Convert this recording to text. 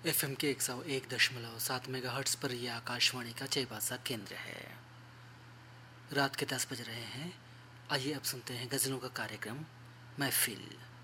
FM के 101.7 megahertz पर यह आकाशवाणी का चाईबासा केंद्र है। रात के 10 बज रहे हैं। आइए अब सुनते हैं गज़लों का कार्यक्रम महफिल।